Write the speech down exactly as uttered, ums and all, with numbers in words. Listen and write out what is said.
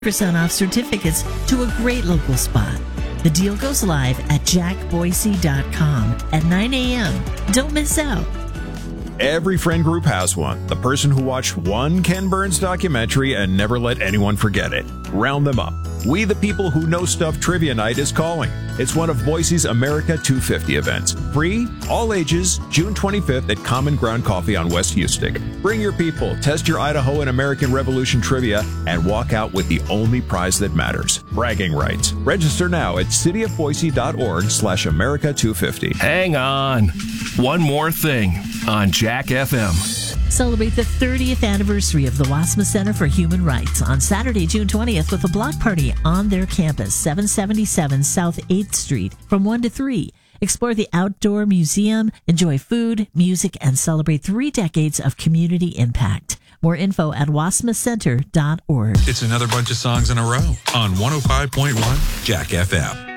percent off certificates to a great local spot. The deal goes live at jack boise dot com at nine a.m. Don't miss out. Every friend group has one. The person who watched one Ken Burns documentary and never let anyone forget it. Round them up. We the People Who Know Stuff Trivia Night is calling. It's one of Boise's America two fifty events. Free, all ages, June twenty-fifth at Common Ground Coffee on West Houston. Bring your people, test your Idaho and American Revolution trivia, and walk out with the only prize that matters, bragging rights. Register now at cityofboise.org slash America 250. Hang on. One more thing on Jack F M. Celebrate the thirtieth anniversary of the Wasma Center for Human Rights on Saturday, June twentieth with a block party on their campus, seven seventy-seven South eighth Street from one to three. Explore the outdoor museum, enjoy food, music, and celebrate three decades of community impact. More info at wasma center dot org. It's another bunch of songs in a row on one oh five point one Jack F M.